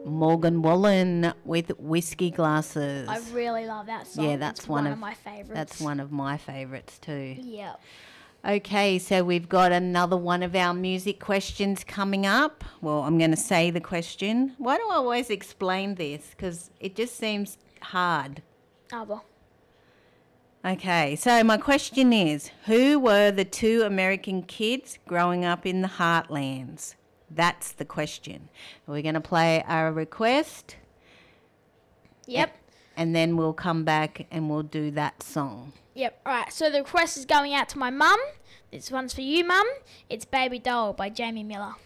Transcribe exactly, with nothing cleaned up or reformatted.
Morgan Wallen with Whiskey Glasses. I really love that song. Yeah, that's it's one, one of, of my favourites. That's one of my favourites too. Yep. Okay, so we've got another one of our music questions coming up. Well, I'm going to say the question. Why do I always explain this? Because it just seems hard. Oh, well. Okay, so my question is, who were the two American kids growing up in the Heartlands? That's the question. We're going to play our request. Yep. And then we'll come back and we'll do that song. Yep. All right. So the request is going out to my mum. This one's for you, Mum. It's Baby Doll by Jamie Miller.